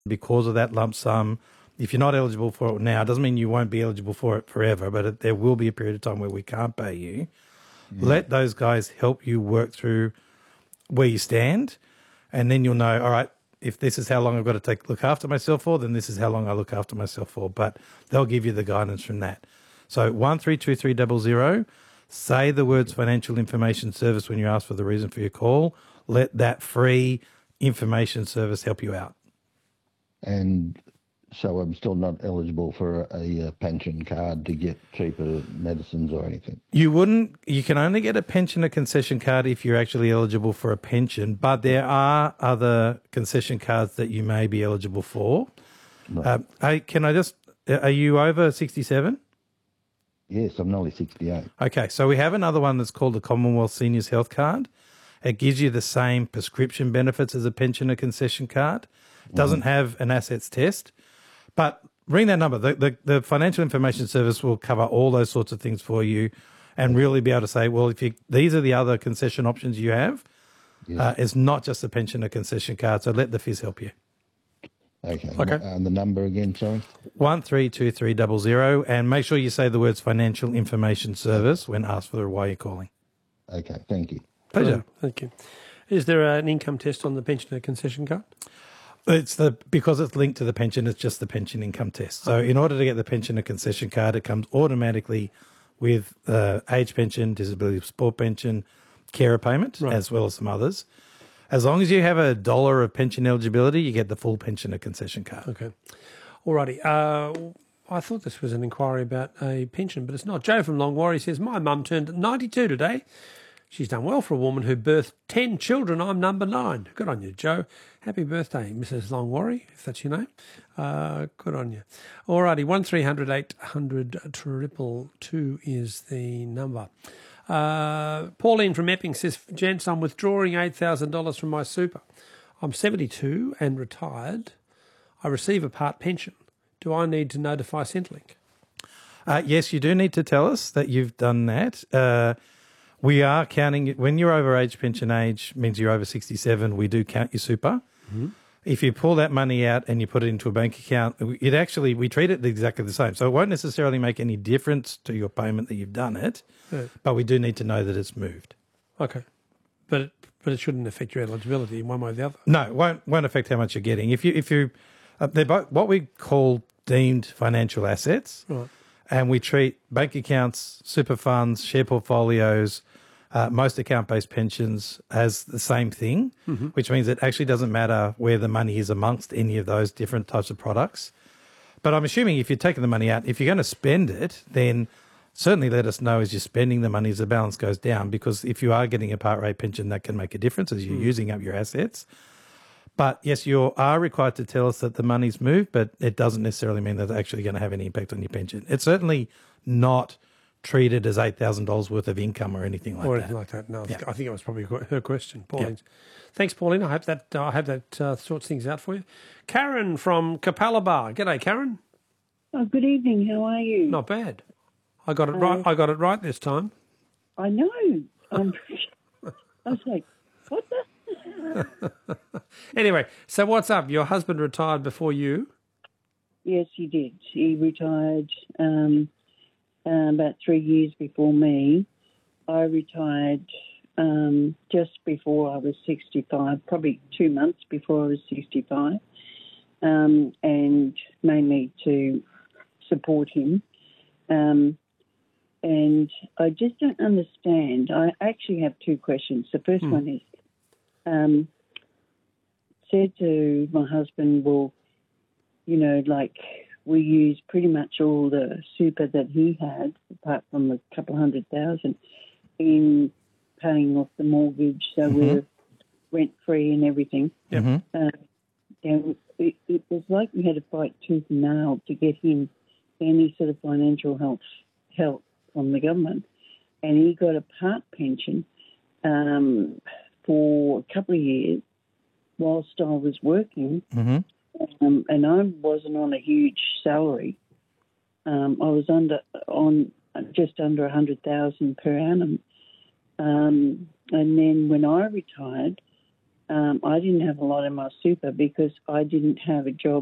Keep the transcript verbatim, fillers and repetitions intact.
because of that lump sum. If you're not eligible for it now, it doesn't mean you won't be eligible for it forever, but it, there will be a period of time where we can't pay you. Yeah. Let those guys help you work through where you stand, and then you'll know, all right, if this is how long I've got to take look after myself for, then this is how long I look after myself for. But they'll give you the guidance from that. So one three two three zero zero, say the words financial information service when you ask for the reason for your call. Let that free information service help you out. And so I'm still not eligible for a, a pension card to get cheaper medicines or anything? You wouldn't. You can only get a pensioner concession card if you're actually eligible for a pension, but there are other concession cards that you may be eligible for. No. Uh, hey, can I just, are you over sixty-seven? Yes, I'm nearly sixty-eight. Okay, so we have another one that's called the Commonwealth Seniors Health Card. It gives you the same prescription benefits as a pensioner concession card. It doesn't mm. have an assets test. But ring that number. The, the the financial information service will cover all those sorts of things for you and really be able to say, well, if you these are the other concession options you have, yes. uh, it's not just a pensioner concession card, so let the Fizz help you. Okay. Okay. And the number again, sorry? one three two three zero zero, and make sure you say the words financial information service when asked for why you're calling. Okay, thank you. Pleasure. Oh, thank you. Is there an income test on the pensioner concession card? It's the because it's linked to the pension, it's just the pension income test. So in order to get the pensioner concession card, it comes automatically with uh, age pension, disability support pension, carer payment, right. as well as some others. As long as you have a dollar of pension eligibility, you get the full pensioner concession card. Okay. All righty. Uh, I thought this was an inquiry about a pension, but it's not. Joe from Longwarry says, my mum turned ninety-two today. She's done well for a woman who birthed ten children. I'm number nine. Good on you, Joe. Happy birthday, Missus Longwarry, if that's your name. Uh, good on you. All righty, one three hundred eight hundred triple two is the number. Uh, Pauline from Epping says, gents, I'm withdrawing eight thousand dollars from my super. I'm seventy-two and retired. I receive a part pension. Do I need to notify Centrelink? Uh, yes, you do need to tell us that you've done that. Uh, we are counting, when you're over age pension age, means you're over sixty-seven, we do count your super. Mm-hmm. If you pull that money out and you put it into a bank account, it actually, we treat it exactly the same. So it won't necessarily make any difference to your payment that you've done it, yeah. but we do need to know that it's moved. Okay. But it, but it shouldn't affect your eligibility in one way or the other? No, it won't, won't affect how much you're getting. If you, if you, uh, they're both what we call deemed financial assets, right. and we treat bank accounts, super funds, share portfolios, Uh, most account-based pensions as the same thing, mm-hmm. which means it actually doesn't matter where the money is amongst any of those different types of products. But I'm assuming if you're taking the money out, if you're going to spend it, then certainly let us know as you're spending the money as the balance goes down, because if you are getting a part rate pension, that can make a difference as you're mm. using up your assets. But yes, you are required to tell us that the money's moved, but it doesn't necessarily mean that it's actually going to have any impact on your pension. It's certainly not treated as eight thousand dollars worth of income or anything like or that. anything like that. No, yeah. I think it was probably her question, Pauline. Yeah. Thanks, Pauline. I hope that uh, I hope that uh, sorts things out for you. Karen from Capalaba. G'day, Karen. Oh, good evening. How are you? Not bad. I got it uh, right. I got it right this time. I know. Um, I was like, what the? Anyway, so what's up? Your husband retired before you? Yes, he did. He retired. Um, Uh, about three years before me. I retired um, just before I was sixty-five, probably two months before I was sixty-five, um, and mainly to support him. Um, and I just don't understand. I actually have two questions. The first hmm. one is, um, said to my husband, well, you know, like, we used pretty much all the super that he had, apart from a couple of hundred thousand, in paying off the mortgage, so mm-hmm. we're rent-free and everything. Mm-hmm. Uh, and it, it was like we had to fight tooth and nail to get him any sort of financial help, help from the government. And he got a part pension um, for a couple of years whilst I was working. Mm-hmm. Um, and I wasn't on a huge salary. Um, I was under on just under a hundred thousand per annum. Um, and then when I retired, um, I didn't have a lot in my super because I didn't have a job